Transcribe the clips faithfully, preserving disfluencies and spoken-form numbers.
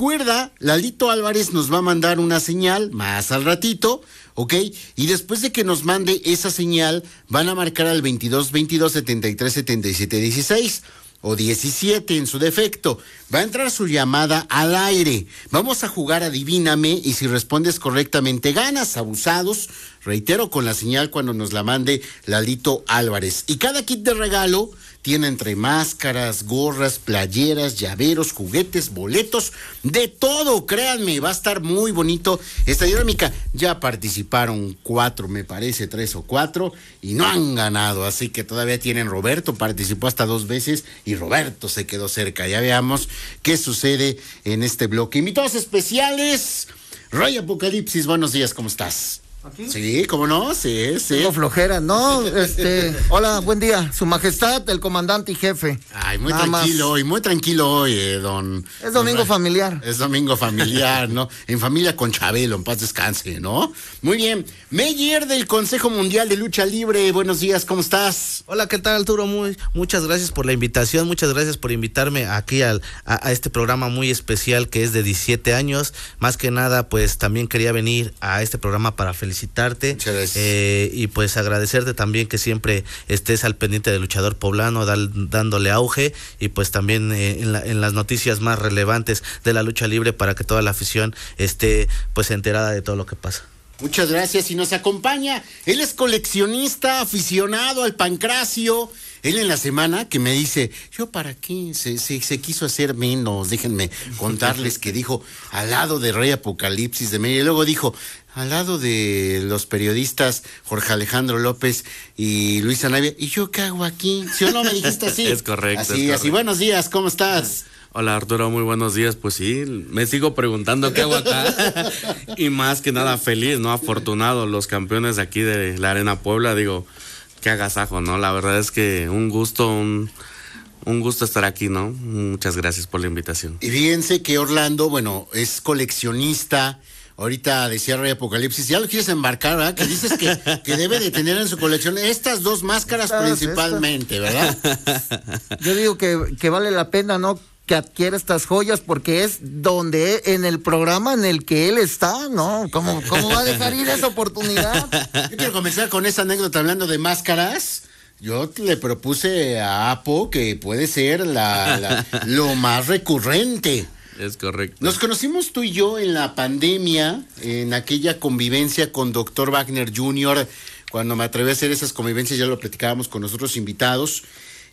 recuerda, Lalito Álvarez nos va a mandar una señal más al ratito, ¿ok? Y después de que nos mande esa señal, van a marcar al veintidós veintidós setenta y tres setenta y siete dieciséis. O diecisiete en su defecto. Va a entrar su llamada al aire. Vamos a jugar Adivíname y si respondes correctamente ganas, abusados. Reitero, con la señal cuando nos la mande Lalito Álvarez. Y cada kit de regalo tiene entre máscaras, gorras, playeras, llaveros, juguetes, boletos, de todo, créanme, va a estar muy bonito esta dinámica. Ya participaron cuatro, me parece, tres o cuatro, y no han ganado, así que todavía tienen. Roberto participó hasta dos veces y Roberto se quedó cerca. Ya veamos qué sucede en este bloque. Invitados especiales, Ray Apocalipsis, buenos días, ¿cómo estás? ¿Aquí? Sí, ¿cómo no? Sí, sí. Tengo flojera, no, este, hola, buen día, su majestad, el comandante y jefe. Ay, muy Nada tranquilo más. hoy, muy tranquilo hoy, eh, don... Es domingo don, familiar. Es domingo familiar, ¿no? En familia con Chabelo, en paz descanse, ¿no? Muy bien, Meyer del Consejo Mundial de Lucha Libre, buenos días, ¿cómo estás? Hola, ¿qué tal, Arturo? Muy, muchas gracias por la invitación, muchas gracias por invitarme aquí al, a, a este programa muy especial que es de diecisiete años. Más que nada, pues también quería venir a este programa para felicitar felicitarte eh, y pues agradecerte también que siempre estés al pendiente del luchador poblano, dal, dándole auge y pues también eh, en, la, en las noticias más relevantes de la lucha libre para que toda la afición esté pues enterada de todo lo que pasa. Muchas gracias y nos acompaña, él es coleccionista, aficionado al pancracio. Él en la semana que me dice, yo para qué, se, se, se quiso hacer menos, déjenme contarles que dijo al lado de Rey Apocalipsis de Media, y luego dijo al lado de los periodistas Jorge Alejandro López y Luis Anavia, ¿y yo qué hago aquí? ¿Sí o no me dijiste así? Es correcto. Así, es correcto. así, buenos días, ¿cómo estás? Hola Arturo, muy buenos días. Pues sí, me sigo preguntando qué hago acá. Y más que nada feliz, ¿no? Afortunado, los campeones de aquí de la Arena Puebla, digo, qué agasajo, ¿no? La verdad es que un gusto, un, un gusto estar aquí, ¿no? Muchas gracias por la invitación. Y fíjense que Orlando, bueno, es coleccionista. Ahorita decía Rey Apocalipsis, ya lo quieres embarcar, ¿verdad? Que dices que, que debe de tener en su colección estas dos máscaras estas, principalmente, estas. ¿Verdad? Yo digo que, que vale la pena, ¿no?, que adquiera estas joyas porque es donde, en el programa en el que él está, ¿no? ¿Cómo, cómo va a dejar ir esa oportunidad? Yo quiero comenzar con esa anécdota hablando de máscaras. Yo le propuse a Apo que puede ser la, la lo más recurrente. Es correcto. Nos conocimos tú y yo en la pandemia, en aquella convivencia con doctor Wagner junior, cuando me atreví a hacer esas convivencias, ya lo platicábamos con nosotros invitados,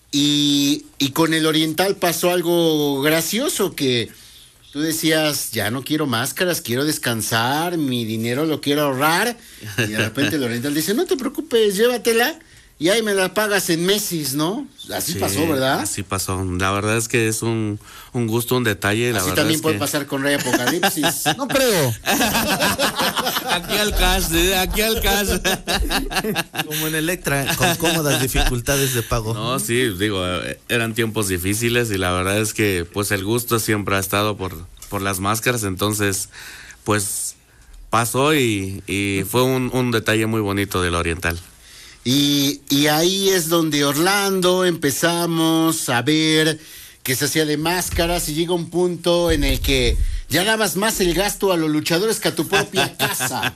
y, y con el Oriental pasó algo gracioso, que tú decías, ya no quiero máscaras, quiero descansar, mi dinero lo quiero ahorrar, y de repente el Oriental dice, no te preocupes, llévatela, y ahí me la pagas en meses, ¿no? Así sí, pasó, ¿verdad? Así pasó. La verdad es que es un, un gusto, un detalle. La así verdad también es puede que... pasar con Rey Apocalipsis. No creo. Aquí al cash, ¿eh? Aquí al cash. Como en Electra, con cómodas dificultades de pago. No, sí, digo, eran tiempos difíciles y la verdad es que pues el gusto siempre ha estado por, por las máscaras, entonces pues pasó y, y fue un, un detalle muy bonito del Oriental. Y, y ahí es donde Orlando empezamos a ver que se hacía de máscaras y llega un punto en el que ya dabas más el gasto a los luchadores que a tu propia casa.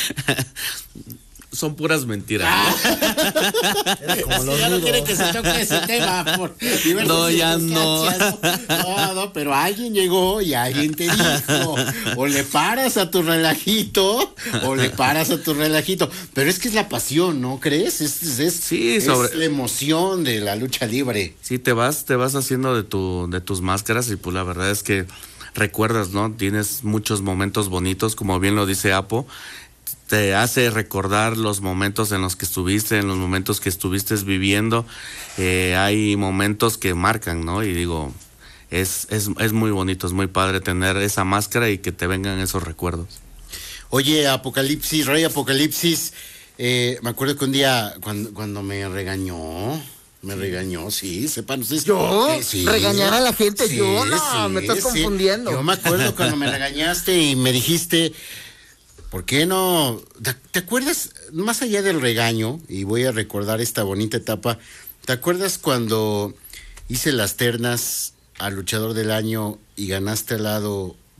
Son puras mentiras. Ah. Como los sí, ya no quieren que se toque ese tema por diversas no, ya no. no. No, pero alguien llegó y alguien te dijo, o le paras a tu relajito, o le paras a tu relajito. Pero es que es la pasión, ¿no crees? Es, es, es, sí, sobre... es la emoción de la lucha libre. Sí, te vas, te vas haciendo de tu, de tus máscaras y pues la verdad es que recuerdas, ¿no? Tienes muchos momentos bonitos, como bien lo dice Apo. Te hace recordar los momentos en los que estuviste, en los momentos que estuviste viviendo. Eh, hay momentos que marcan, ¿no? Y digo, es, es, es muy bonito, es muy padre tener esa máscara y que te vengan esos recuerdos. Oye, Apocalipsis, Rey Apocalipsis, eh, me acuerdo que un día cuando, cuando me regañó... Me regañó, sí, sepan ustedes. ¿Yo? Eh, sí. ¿Regañar a la gente? Sí, yo, no, sí, me estás sí. confundiendo. Yo me acuerdo cuando me regañaste y me dijiste, ¿por qué no? ¿Te acuerdas, más allá del regaño, y voy a recordar esta bonita etapa, ¿te acuerdas cuando hice las ternas al luchador del año y ganaste al lado